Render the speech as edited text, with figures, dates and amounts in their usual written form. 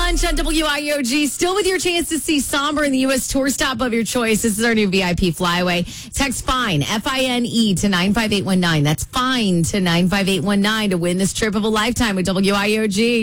lunch on WIOG. Still with your chance to see Somber in the U.S. tour stop of your choice. This is our new VIP flyaway. Text FINE, FINE to 95819. That's FINE to 95819 to win this trip of a lifetime with WIOG.